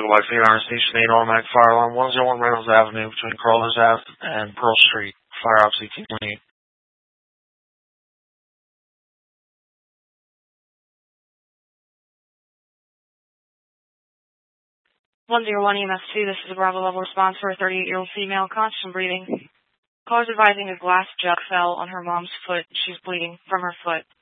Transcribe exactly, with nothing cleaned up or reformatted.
local by Fleet Iron Station eight automatic fire alarm one oh one Reynolds Avenue between Crawlers Ave and Pearl Street. Fire ops eighteen twenty-eight. one oh one E M S two, this is a Bravo level response for a thirty-eight-year-old female, constant bleeding. Callers advising a glass jug fell on her mom's foot. She's bleeding from her foot.